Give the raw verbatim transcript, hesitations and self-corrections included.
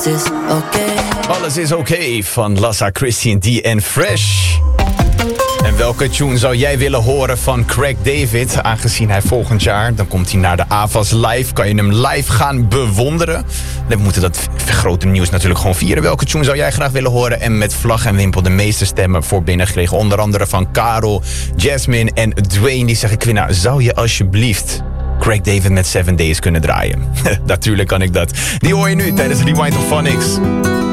is oké. Okay. Alles is oké okay van Lassa, Christian D en Fresh. En welke tune zou jij willen horen van Craig David? Aangezien hij volgend jaar, dan komt hij naar de A V A S Live. Kan je hem live gaan bewonderen? We moeten dat grote nieuws natuurlijk gewoon vieren. Welke tune zou jij graag willen horen? En met vlag en wimpel de meeste stemmen voor binnengekregen. Onder andere van Karel, Jasmine en Dwayne. Die zeggen, Quinna, zou je alsjeblieft Craig David met Seven Days kunnen draaien? Natuurlijk kan ik dat. Die hoor je nu tijdens Rewind of Phonics.